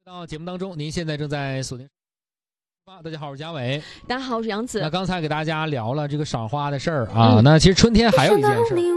到节目当中，您现在正在锁定。大家好，我是嘉伟。 大家好，我是杨子。 那刚才给大家聊了这个赏花的事儿啊，那其实春天还有一件事。